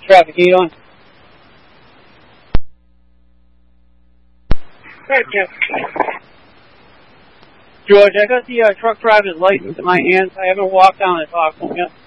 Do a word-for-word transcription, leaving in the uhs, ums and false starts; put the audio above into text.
Traffic, how you doing? Good, Jeff. George, I got the uh, truck driver's license in my hands. I haven't walked down and talked to him yet.